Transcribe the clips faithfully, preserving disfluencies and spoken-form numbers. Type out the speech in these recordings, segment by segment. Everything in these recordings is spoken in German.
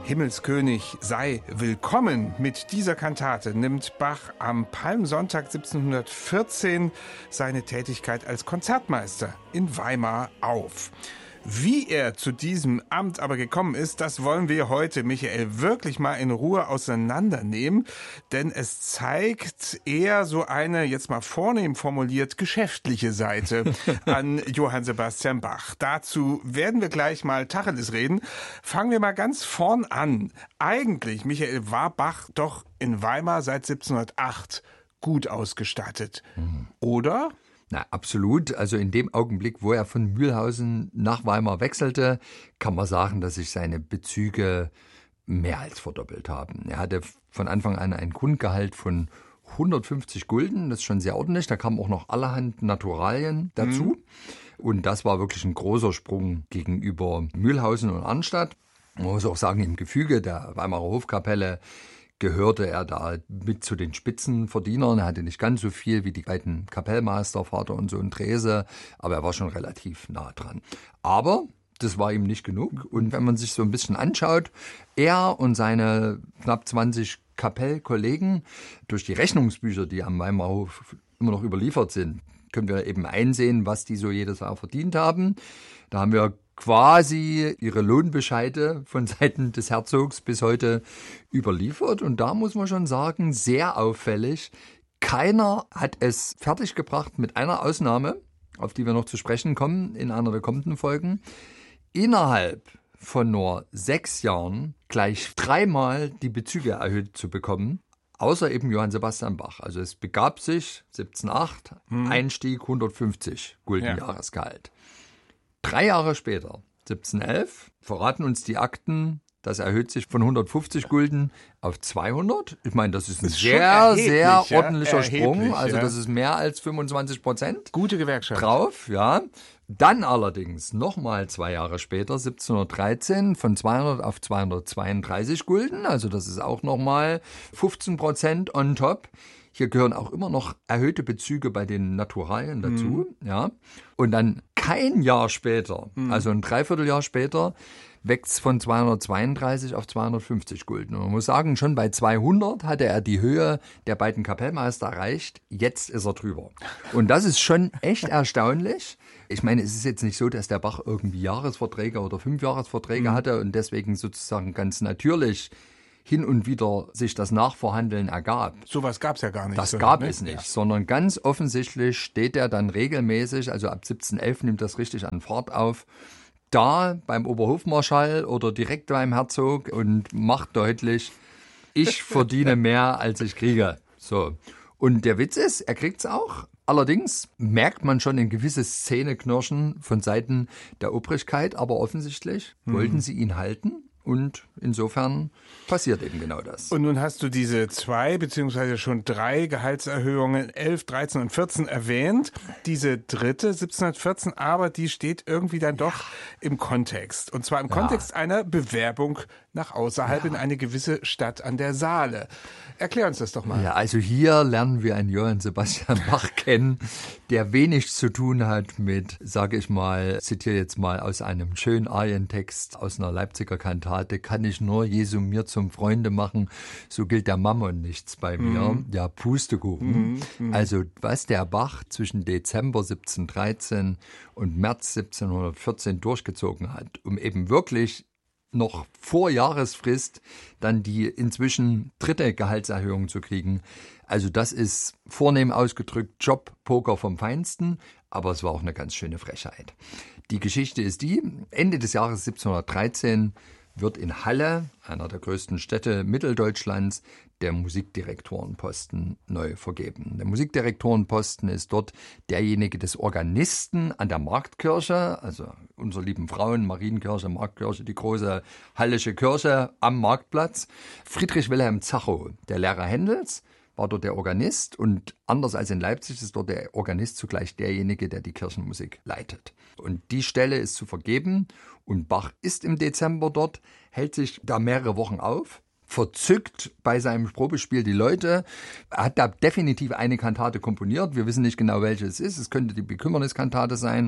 Himmelskönig sei willkommen. Mit dieser Kantate nimmt Bach am Palmsonntag siebzehnhundertvierzehn seine Tätigkeit als Konzertmeister in Weimar auf. Wie er zu diesem Amt aber gekommen ist, das wollen wir heute, Michael, wirklich mal in Ruhe auseinandernehmen, denn es zeigt eher so eine, jetzt mal vornehm formuliert, geschäftliche Seite an Johann Sebastian Bach. Dazu werden wir gleich mal Tacheles reden. Fangen wir mal ganz vorn an. Eigentlich, Michael, war Bach doch in Weimar seit siebzehnhundertacht gut ausgestattet, mhm. oder? Na, absolut. Also in dem Augenblick, wo er von Mühlhausen nach Weimar wechselte, kann man sagen, dass sich seine Bezüge mehr als verdoppelt haben. Er hatte von Anfang an ein Grundgehalt von hundertfünfzig Gulden, das ist schon sehr ordentlich. Da kamen auch noch allerhand Naturalien dazu. Mhm. Und das war wirklich ein großer Sprung gegenüber Mühlhausen und Arnstadt. Man muss auch sagen, im Gefüge der Weimarer Hofkapelle gehörte er da mit zu den Spitzenverdienern. Er hatte nicht ganz so viel wie die beiden Kapellmeister, Vater und Sohn Drese, aber er war schon relativ nah dran. Aber das war ihm nicht genug. Und wenn man sich so ein bisschen anschaut, er und seine knapp zwanzig Kapellkollegen, durch die Rechnungsbücher, die am Weimarer Hof immer noch überliefert sind, können wir eben einsehen, was die so jedes Jahr verdient haben. Da haben wir quasi ihre Lohnbescheide von Seiten des Herzogs bis heute überliefert. Und da muss man schon sagen, sehr auffällig, keiner hat es fertiggebracht, mit einer Ausnahme, auf die wir noch zu sprechen kommen in einer der kommenden Folgen, innerhalb von nur sechs Jahren gleich dreimal die Bezüge erhöht zu bekommen. Außer eben Johann Sebastian Bach. Also es begab sich, siebzehnhundertacht, hm. Einstieg hundertfünfzig Gulden ja. Jahresgehalt. Drei Jahre später, siebzehnhundertelf, verraten uns die Akten, das erhöht sich von hundertfünfzig Gulden auf zweihundert. Ich meine, das ist ein das ist sehr, sehr ordentlicher ja? Sprung. Also das ist mehr als fünfundzwanzig Prozent. Gute Gewerkschaft. Drauf, ja. Dann allerdings nochmal zwei Jahre später, siebzehnhundertdreizehn, von zweihundert auf zweihundertzweiunddreißig Gulden. Also das ist auch nochmal fünfzehn Prozent on top. Hier gehören auch immer noch erhöhte Bezüge bei den Naturalien dazu. Mhm. Ja. Und dann kein Jahr später, mhm. also ein Dreivierteljahr später, wächst es von zweihundertzweiunddreißig auf zweihundertfünfzig Gulden. Und man muss sagen, schon bei zweihundert hatte er die Höhe der beiden Kapellmeister erreicht. Jetzt ist er drüber. Und das ist schon echt erstaunlich. Ich meine, es ist jetzt nicht so, dass der Bach irgendwie Jahresverträge oder Fünfjahresverträge mhm. hatte und deswegen sozusagen ganz natürlich hin und wieder sich das Nachverhandeln ergab. Sowas gab es ja gar nicht. Das so, gab ne? es nicht, ja. sondern ganz offensichtlich steht er dann regelmäßig, also ab siebzehnhundertelf nimmt das richtig an Fahrt auf, da beim Oberhofmarschall oder direkt beim Herzog und macht deutlich, ich verdiene mehr, als ich kriege. So. Und der Witz ist, er kriegt's auch. Allerdings merkt man schon ein gewisses Zähneknirschen von Seiten der Obrigkeit, aber offensichtlich hm. wollten sie ihn halten. Und insofern passiert eben genau das. Und nun hast du diese zwei beziehungsweise schon drei Gehaltserhöhungen, elf, dreizehn und vierzehn erwähnt. Diese dritte, siebzehnhundertvierzehn, aber die steht irgendwie dann doch im Kontext. Und zwar im ja. Kontext einer Bewerbung nach außerhalb ja. in eine gewisse Stadt an der Saale. Erklär uns das doch mal. Ja, also hier lernen wir einen Johann Sebastian Bach kennen, der wenig zu tun hat mit, sage ich mal, zitiere jetzt mal aus einem schönen Arientext aus einer Leipziger Kantate, kann ich nur Jesu mir zum Freunde machen, so gilt der Mammon nichts bei mir. Mm. Ja, Pustekuchen. Mm, mm. Also was der Bach zwischen Dezember siebzehnhundertdreizehn und März siebzehnhundertvierzehn durchgezogen hat, um eben wirklich noch vor Jahresfrist dann die inzwischen dritte Gehaltserhöhung zu kriegen. Also das ist vornehm ausgedrückt Jobpoker vom Feinsten, aber es war auch eine ganz schöne Frechheit. Die Geschichte ist die, Ende des Jahres siebzehnhundertdreizehn wird in Halle, einer der größten Städte Mitteldeutschlands, der Musikdirektorenposten neu vergeben. Der Musikdirektorenposten ist dort derjenige des Organisten an der Marktkirche, also unserer lieben Frauen, Marienkirche, Marktkirche, die große hallische Kirche am Marktplatz. Friedrich Wilhelm Zachow, der Lehrer Händels, war dort der Organist und anders als in Leipzig ist dort der Organist zugleich derjenige, der die Kirchenmusik leitet. Und die Stelle ist zu vergeben und Bach ist im Dezember dort, hält sich da mehrere Wochen auf, verzückt bei seinem Probespiel die Leute, hat da definitiv eine Kantate komponiert, wir wissen nicht genau, welche es ist, es könnte die Bekümmerniskantate sein.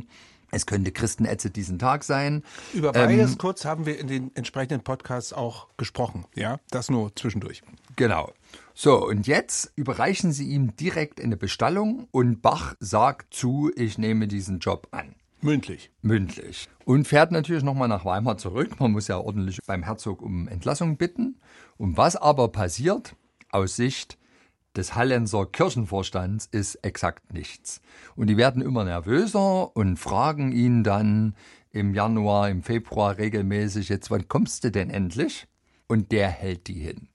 Es könnte Christenetze diesen Tag sein. Über beides ähm, kurz haben wir in den entsprechenden Podcasts auch gesprochen. Ja, das nur zwischendurch. Genau. So, und jetzt überreichen sie ihm direkt eine Bestallung und Bach sagt zu, ich nehme diesen Job an. Mündlich. Mündlich. Und fährt natürlich nochmal nach Weimar zurück. Man muss ja ordentlich beim Herzog um Entlassung bitten. Und was aber passiert aus Sicht des Hallenser Kirchenvorstands ist exakt nichts. Und die werden immer nervöser und fragen ihn dann im Januar, im Februar regelmäßig, jetzt wann kommst du denn endlich? Und der hält die hin.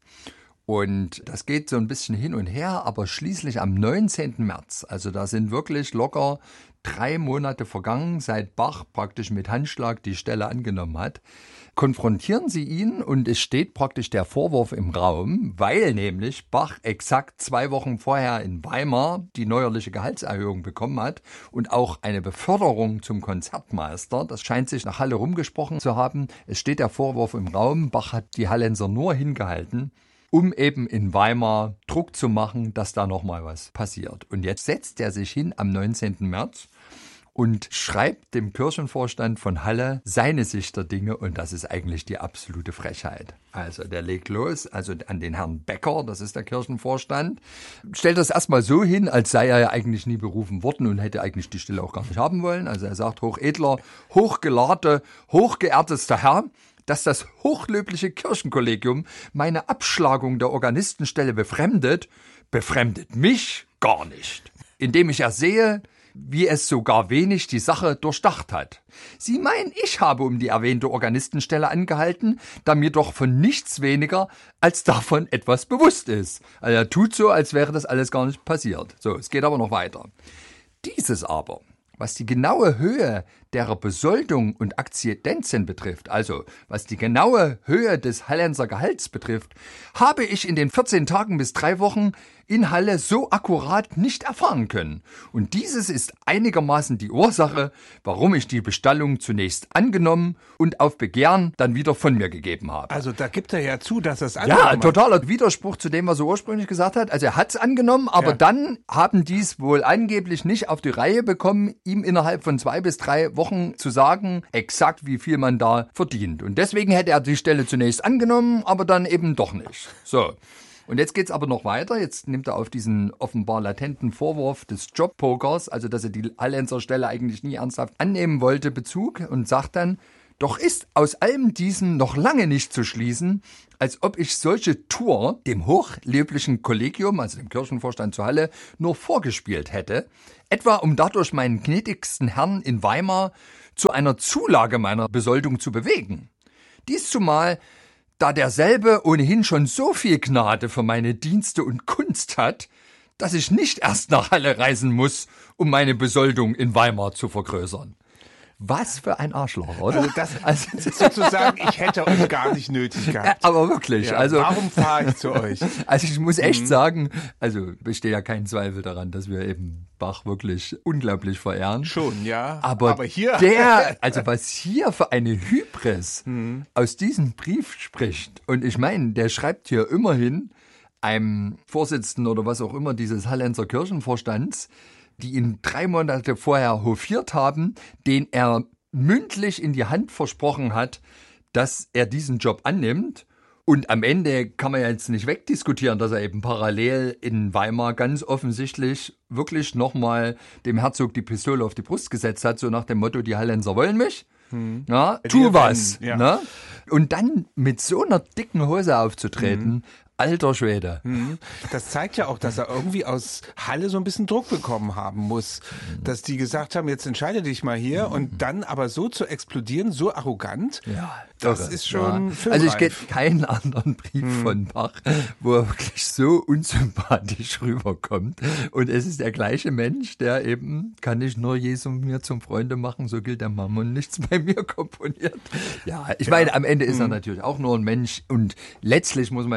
Und das geht so ein bisschen hin und her, aber schließlich am neunzehnten März, also da sind wirklich locker drei Monate vergangen, seit Bach praktisch mit Handschlag die Stelle angenommen hat, konfrontieren sie ihn und es steht praktisch der Vorwurf im Raum, weil nämlich Bach exakt zwei Wochen vorher in Weimar die neuerliche Gehaltserhöhung bekommen hat und auch eine Beförderung zum Konzertmeister. Das scheint sich nach Halle rumgesprochen zu haben. Es steht der Vorwurf im Raum, Bach hat die Hallenser nur hingehalten, um eben in Weimar Druck zu machen, dass da nochmal was passiert. Und jetzt setzt er sich hin am neunzehnten März und schreibt dem Kirchenvorstand von Halle seine Sicht der Dinge und das ist eigentlich die absolute Frechheit. Also der legt los, also an den Herrn Becker, das ist der Kirchenvorstand, stellt das erstmal so hin, als sei er ja eigentlich nie berufen worden und hätte eigentlich die Stelle auch gar nicht haben wollen. Also er sagt, hochedler, hochgelahte, hochgeehrtester Herr, dass das hochlöbliche Kirchenkollegium meine Abschlagung der Organistenstelle befremdet, befremdet mich gar nicht, indem ich ersehe, wie es sogar wenig die Sache durchdacht hat. Sie meinen, ich habe um die erwähnte Organistenstelle angehalten, da mir doch von nichts weniger als davon etwas bewusst ist. Also er tut so, als wäre das alles gar nicht passiert. So, es geht aber noch weiter. Dieses aber, was die genaue Höhe derer Besoldung und Akzidenzien betrifft, also was die genaue Höhe des Hallenser Gehalts betrifft, habe ich in den vierzehn Tagen bis drei Wochen in Halle so akkurat nicht erfahren können. Und dieses ist einigermaßen die Ursache, warum ich die Bestallung zunächst angenommen und auf Begehren dann wieder von mir gegeben habe. Also da gibt er ja zu, dass er es angenommen hat. Ja, totaler Widerspruch zu dem, was er ursprünglich gesagt hat. Also er hat es angenommen, aber ja. Dann haben die es wohl angeblich nicht auf die Reihe bekommen, ihm innerhalb von zwei bis drei Wochen zu sagen, exakt wie viel man da verdient. Und deswegen hätte er die Stelle zunächst angenommen, aber dann eben doch nicht. So. Und jetzt geht's aber noch weiter. Jetzt nimmt er auf diesen offenbar latenten Vorwurf des Jobpokers, also dass er die Hallenser Stelle eigentlich nie ernsthaft annehmen wollte, Bezug und sagt dann, doch ist aus allem diesem noch lange nicht zu schließen, als ob ich solche Tour dem hochlöblichen Kollegium, also dem Kirchenvorstand zu Halle, nur vorgespielt hätte, etwa um dadurch meinen gnädigsten Herrn in Weimar zu einer Zulage meiner Besoldung zu bewegen. Dies zumal, da derselbe ohnehin schon so viel Gnade für meine Dienste und Kunst hat, dass ich nicht erst nach Halle reisen muss, um meine Besoldung in Weimar zu vergrößern. Was für ein Arschloch, oder? Also das also, sozusagen, ich hätte euch gar nicht nötig gehabt. Aber wirklich. Ja, also warum fahre ich zu euch? Also ich muss echt mhm. sagen, also besteht ja kein Zweifel daran, dass wir eben Bach wirklich unglaublich verehren. Schon, ja. Aber, Aber hier. der, also was hier für eine Hybris mhm. aus diesem Brief spricht. Und ich meine, der schreibt hier immerhin einem Vorsitzenden oder was auch immer dieses Hallenser Kirchenvorstands, die ihn drei Monate vorher hofiert haben, den er mündlich in die Hand versprochen hat, dass er diesen Job annimmt. Und am Ende kann man ja jetzt nicht wegdiskutieren, dass er eben parallel in Weimar ganz offensichtlich wirklich nochmal dem Herzog die Pistole auf die Brust gesetzt hat, so nach dem Motto, die Hallenser wollen mich. Hm. Ja, tu was. Ja. Ne? Und dann mit so einer dicken Hose aufzutreten, mhm. Alter Schwede. Das zeigt ja auch, dass er irgendwie aus Halle so ein bisschen Druck bekommen haben muss. Dass die gesagt haben, jetzt entscheide dich mal hier. Und dann aber so zu explodieren, so arrogant, ja, das irre. ist schon ja. Also ich kenne keinen anderen Brief hm. von Bach, wo er wirklich so unsympathisch rüberkommt. Und es ist der gleiche Mensch, der eben, kann ich nur Jesu mir zum Freunde machen, so gilt der Mammon, nichts bei mir komponiert. Ja, ich ja. meine, am Ende ist hm. er natürlich auch nur ein Mensch. Und letztlich muss man ja auch sagen,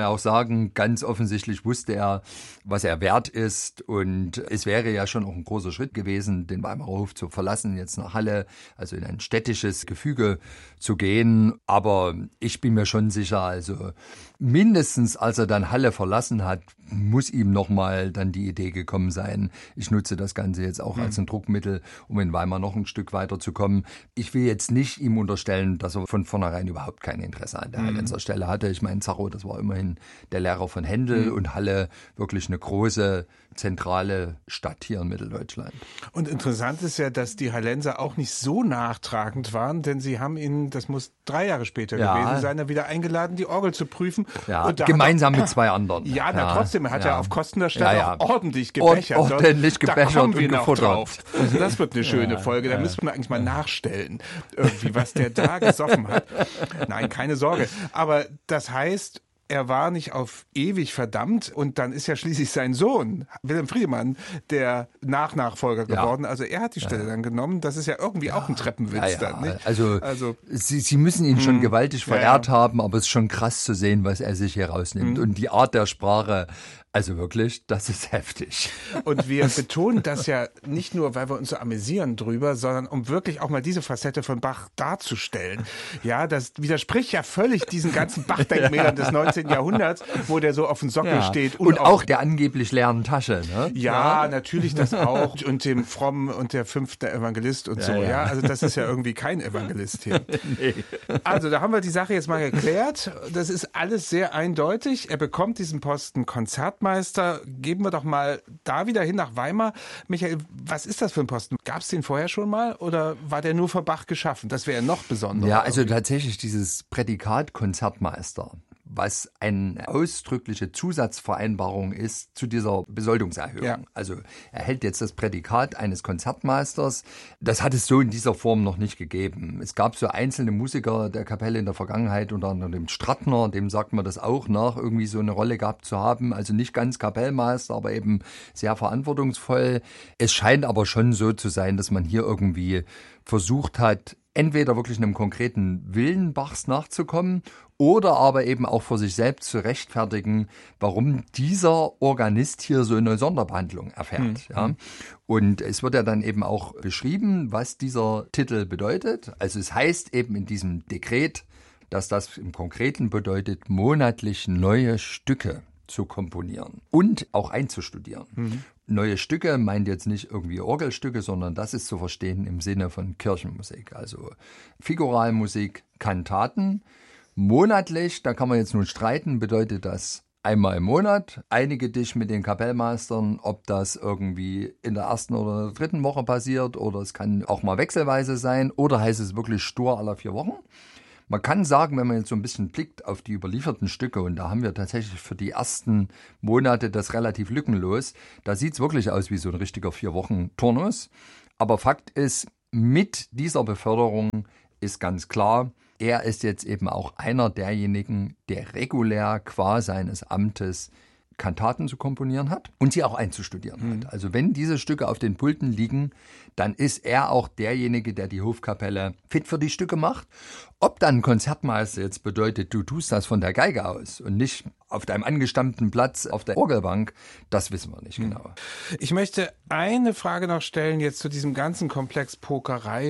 sagen, ganz offensichtlich wusste er, was er wert ist. Und es wäre ja schon auch ein großer Schritt gewesen, den Weimarer Hof zu verlassen, jetzt nach Halle, also in ein städtisches Gefüge zu gehen. Aber ich bin mir schon sicher, also mindestens als er dann Halle verlassen hat, muss ihm nochmal dann die Idee gekommen sein, ich nutze das Ganze jetzt auch mhm. als ein Druckmittel, um in Weimar noch ein Stück weiterzukommen. Ich will jetzt nicht ihm unterstellen, dass er von vornherein überhaupt kein Interesse an der mhm. Hallenser Stelle hatte. Ich meine, Zacho, das war immerhin der Lehrer von Händel mhm. und Halle wirklich eine große, zentrale Stadt hier in Mitteldeutschland. Und interessant ist ja, dass die Hallenser auch nicht so nachtragend waren, denn sie haben ihn, das muss drei Jahre später ja. gewesen sein, wieder eingeladen, die Orgel zu prüfen. Ja, gemeinsam er, mit zwei anderen. Ja, na, ja. trotzdem, er hat ja. ja auf Kosten der Stadt ja, ja. auch ordentlich gebechert. Ord, ordentlich gebechert da kommen wir und noch gefuttert. Drauf. Also das wird eine schöne ja, Folge, da ja. müssen wir eigentlich mal nachstellen, irgendwie, was der da gesoffen hat. Nein, keine Sorge. Aber das heißt, er war nicht auf ewig verdammt und dann ist ja schließlich sein Sohn, Wilhelm Friedemann, der Nachnachfolger geworden. Ja. Also er hat die Stelle ja. dann genommen. Das ist ja irgendwie ja. auch ein Treppenwitz ja, ja. dann. Nicht? Also, also Sie, Sie müssen ihn schon hm. gewaltig verehrt ja, ja. haben, aber es ist schon krass zu sehen, was er sich hier rausnimmt. Hm. Und die Art der Sprache, also wirklich, das ist heftig. Und wir betonen das ja nicht nur, weil wir uns so amüsieren drüber, sondern um wirklich auch mal diese Facette von Bach darzustellen. Ja, das widerspricht ja völlig diesen ganzen Bach-Denkmälern des neunzehnten Jahrhunderts, wo der so auf dem Sockel ja. steht. Und, und auch, auch der angeblich leeren Tasche. Ne? Ja, ja, natürlich das auch. Und dem Frommen und der fünfte Evangelist und ja, so. Ja. ja, also das ist ja irgendwie kein Evangelist hier. Nee. Also da haben wir die Sache jetzt mal geklärt. Das ist alles sehr eindeutig. Er bekommt diesen Posten Konzertmeister. Geben wir doch mal da wieder hin nach Weimar. Michael, was ist das für ein Posten? Gab es den vorher schon mal oder war der nur für Bach geschaffen? Das wäre noch besonders. Ja, also tatsächlich dieses Prädikat Konzertmeister, was eine ausdrückliche Zusatzvereinbarung ist zu dieser Besoldungserhöhung. Ja. Also er hält jetzt das Prädikat eines Konzertmeisters. Das hat es so in dieser Form noch nicht gegeben. Es gab so einzelne Musiker der Kapelle in der Vergangenheit, unter anderem dem Strattner, dem sagt man das auch nach, irgendwie so eine Rolle gehabt zu haben. Also nicht ganz Kapellmeister, aber eben sehr verantwortungsvoll. Es scheint aber schon so zu sein, dass man hier irgendwie versucht hat, entweder wirklich einem konkreten Willen Bachs nachzukommen oder aber eben auch für sich selbst zu rechtfertigen, warum dieser Organist hier so eine Sonderbehandlung erfährt. Mhm. Ja. Und es wird ja dann eben auch beschrieben, was dieser Titel bedeutet. Also es heißt eben in diesem Dekret, dass das im Konkreten bedeutet, monatlich neue Stücke zu komponieren und auch einzustudieren. Mhm. Neue Stücke meint jetzt nicht irgendwie Orgelstücke, sondern das ist zu verstehen im Sinne von Kirchenmusik, also Figuralmusik, Kantaten. Monatlich, da kann man jetzt nun streiten, bedeutet das einmal im Monat. Einige dich mit den Kapellmeistern, ob das irgendwie in der ersten oder der dritten Woche passiert oder es kann auch mal wechselweise sein oder heißt es wirklich stur alle vier Wochen. Man kann sagen, wenn man jetzt so ein bisschen blickt auf die überlieferten Stücke, und da haben wir tatsächlich für die ersten Monate das relativ lückenlos, da sieht es wirklich aus wie so ein richtiger Vier-Wochen-Turnus. Aber Fakt ist, mit dieser Beförderung ist ganz klar, er ist jetzt eben auch einer derjenigen, der regulär qua seines Amtes Kantaten zu komponieren hat und sie auch einzustudieren mhm. hat. Also wenn diese Stücke auf den Pulten liegen, dann ist er auch derjenige, der die Hofkapelle fit für die Stücke macht. Ob dann Konzertmeister jetzt bedeutet, du tust das von der Geige aus und nicht auf deinem angestammten Platz auf der Orgelbank, das wissen wir nicht mhm. genau. Ich möchte eine Frage noch stellen jetzt zu diesem ganzen Komplex Pokerei.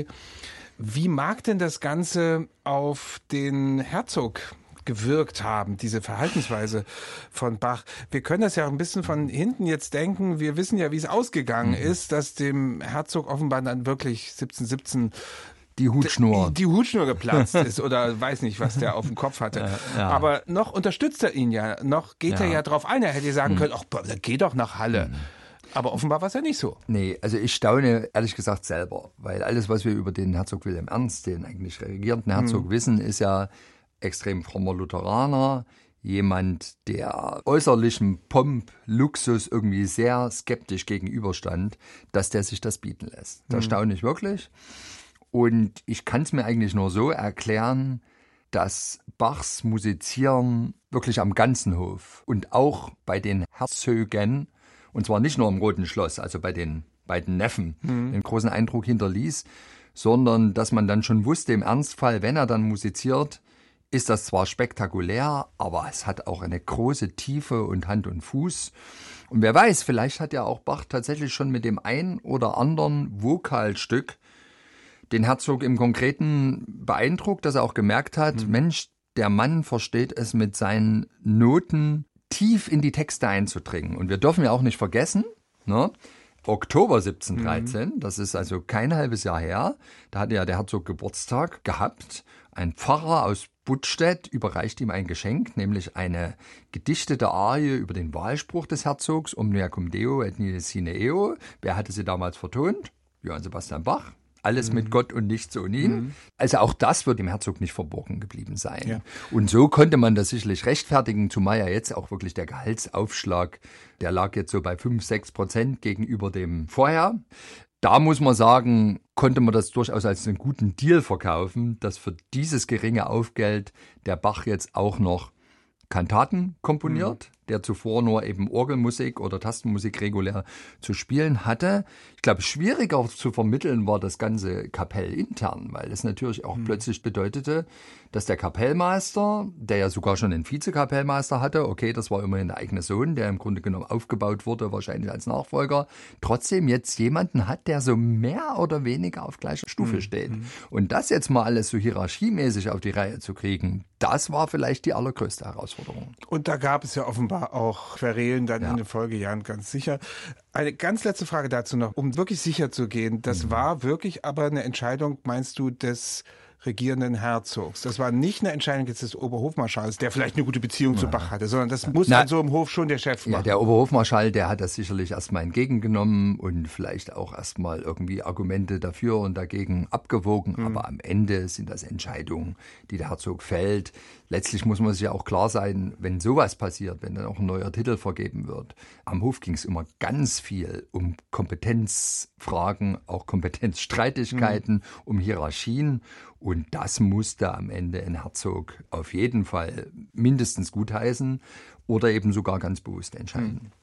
Wie mag denn das Ganze auf den Herzog gewirkt haben, diese Verhaltensweise von Bach? Wir können das ja auch ein bisschen von hinten jetzt denken. Wir wissen ja, wie es ausgegangen mhm. ist, dass dem Herzog offenbar dann wirklich siebzehnhundertsiebzehn die Hutschnur. Die, die Hutschnur geplatzt ist oder weiß nicht, was der auf dem Kopf hatte. Ja, ja. Aber noch unterstützt er ihn ja, noch geht ja. er ja drauf ein. Er hätte sagen mhm. können, ach, geh doch nach Halle. Mhm. Aber offenbar war es ja nicht so. Nee, also ich staune ehrlich gesagt selber, weil alles, was wir über den Herzog Wilhelm Ernst, den eigentlich regierenden Herzog, mhm. wissen, ist ja extrem frommer Lutheraner, jemand, der äußerlichem Pomp, Luxus irgendwie sehr skeptisch gegenüberstand, dass der sich das bieten lässt. Das mhm. staune ich wirklich. Und ich kann es mir eigentlich nur so erklären, dass Bachs Musizieren wirklich am ganzen Hof und auch bei den Herzögen, und zwar nicht nur im Roten Schloss, also bei den beiden Neffen, mhm. einen großen Eindruck hinterließ, sondern dass man dann schon wusste, im Ernstfall, wenn er dann musiziert, ist das zwar spektakulär, aber es hat auch eine große Tiefe und Hand und Fuß. Und wer weiß, vielleicht hat ja auch Bach tatsächlich schon mit dem ein oder anderen Vokalstück den Herzog im Konkreten beeindruckt, dass er auch gemerkt hat, mhm. Mensch, der Mann versteht es mit seinen Noten tief in die Texte einzudringen. Und wir dürfen ja auch nicht vergessen, ne? Oktober siebzehnhundertdreizehn, mhm. das ist also kein halbes Jahr her, da hatte ja der Herzog Geburtstag gehabt. Ein Pfarrer aus Buttstedt überreicht ihm ein Geschenk, nämlich eine gedichtete Arie über den Wahlspruch des Herzogs, Omnia cum Deo et nihil sine eo. Wer hatte sie damals vertont? Johann Sebastian Bach. Alles mhm. mit Gott und nichts ohne ihn. Mhm. Also auch das wird dem Herzog nicht verborgen geblieben sein. Ja. Und so konnte man das sicherlich rechtfertigen, zumal ja jetzt auch wirklich der Gehaltsaufschlag, der lag jetzt so bei fünf, sechs Prozent gegenüber dem vorher. Da muss man sagen, konnte man das durchaus als einen guten Deal verkaufen, dass für dieses geringe Aufgeld der Bach jetzt auch noch Kantaten komponiert, mhm. der zuvor nur eben Orgelmusik oder Tastenmusik regulär zu spielen hatte. Ich glaube, schwieriger zu vermitteln war das Ganze kapellintern, weil es natürlich auch mhm. plötzlich bedeutete, dass der Kapellmeister, der ja sogar schon einen Vizekapellmeister hatte, okay, das war immerhin der eigene Sohn, der im Grunde genommen aufgebaut wurde, wahrscheinlich als Nachfolger, trotzdem jetzt jemanden hat, der so mehr oder weniger auf gleicher Stufe mhm. steht. Und das jetzt mal alles so hierarchiemäßig auf die Reihe zu kriegen, das war vielleicht die allergrößte Herausforderung. Und da gab es ja offenbar auch Querelen dann ja. in den Folgejahren, ganz sicher. Eine ganz letzte Frage dazu noch, um wirklich sicher zu gehen. Das mhm. war wirklich aber eine Entscheidung, meinst du, des regierenden Herzogs. Das war nicht eine Entscheidung jetzt des Oberhofmarschalls, der vielleicht eine gute Beziehung ja. zu Bach hatte, sondern das muss Na, dann so im Hof schon der Chef machen. Ja, der Oberhofmarschall, der hat das sicherlich erstmal entgegengenommen und vielleicht auch erstmal irgendwie Argumente dafür und dagegen abgewogen. Mhm. Aber am Ende sind das Entscheidungen, die der Herzog fällt. Letztlich muss man sich ja auch klar sein, wenn sowas passiert, wenn dann auch ein neuer Titel vergeben wird. Am Hof ging es immer ganz viel um Kompetenzfragen, auch Kompetenzstreitigkeiten, mhm. um Hierarchien. Und das musste am Ende ein Herzog auf jeden Fall mindestens gutheißen oder eben sogar ganz bewusst entscheiden. Mhm.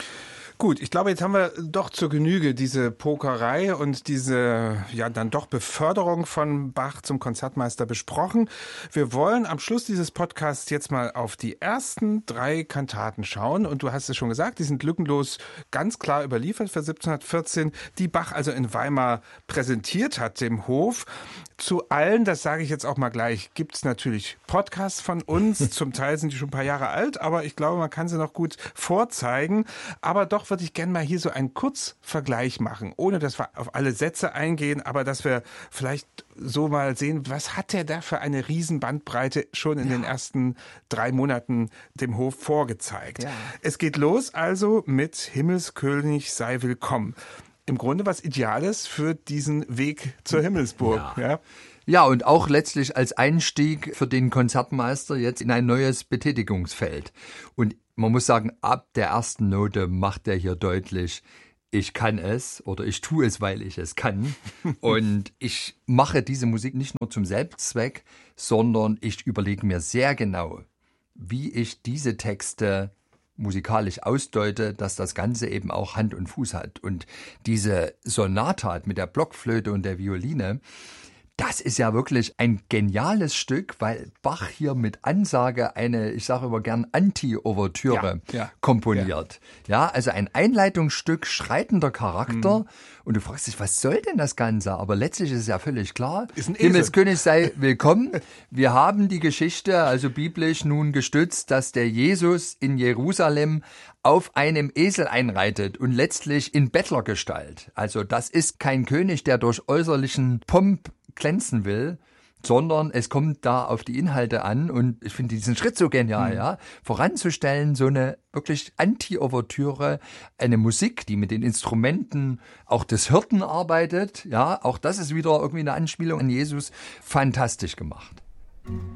Gut, ich glaube, jetzt haben wir doch zur Genüge diese Pokerei und diese ja dann doch Beförderung von Bach zum Konzertmeister besprochen. Wir wollen am Schluss dieses Podcasts jetzt mal auf die ersten drei Kantaten schauen. Und du hast es schon gesagt, die sind lückenlos ganz klar überliefert für siebzehnhundertvierzehn, die Bach also in Weimar präsentiert hat, dem Hof. Zu allen, das sage ich jetzt auch mal gleich, gibt es natürlich Podcasts von uns. Zum Teil sind die schon ein paar Jahre alt, aber ich glaube, man kann sie noch gut vorzeigen. Aber doch würde ich gerne mal hier so einen Kurzvergleich machen, ohne dass wir auf alle Sätze eingehen, aber dass wir vielleicht so mal sehen, was hat der da für eine Riesenbandbreite schon in ja. den ersten drei Monaten dem Hof vorgezeigt. Ja. Es geht los also mit Himmelskönig sei willkommen. Im Grunde was Ideales für diesen Weg zur Himmelsburg. Ja. Ja. Ja, und auch letztlich als Einstieg für den Konzertmeister jetzt in ein neues Betätigungsfeld. Und man muss sagen, ab der ersten Note macht er hier deutlich, ich kann es oder ich tue es, weil ich es kann. Und ich mache diese Musik nicht nur zum Selbstzweck, sondern ich überlege mir sehr genau, wie ich diese Texte musikalisch ausdeute, dass das Ganze eben auch Hand und Fuß hat. Und diese Sonata mit der Blockflöte und der Violine, das ist ja wirklich ein geniales Stück, weil Bach hier mit Ansage eine, ich sage immer gern, Anti-Ouvertüre ja, ja, komponiert. Ja. ja, also ein Einleitungsstück schreitender Charakter. Mhm. Und du fragst dich, was soll denn das Ganze? Aber letztlich ist es ja völlig klar. Himmelskönig sei willkommen. Wir haben die Geschichte, also biblisch nun gestützt, dass der Jesus in Jerusalem auf einem Esel einreitet und letztlich in Bettlergestalt. Also das ist kein König, der durch äußerlichen Pomp glänzen will, sondern es kommt da auf die Inhalte an und ich finde diesen Schritt so genial, mhm. ja, voranzustellen, so eine wirklich Anti-Ouvertüre, eine Musik, die mit den Instrumenten auch des Hirten arbeitet, ja, auch das ist wieder irgendwie eine Anspielung an Jesus, fantastisch gemacht.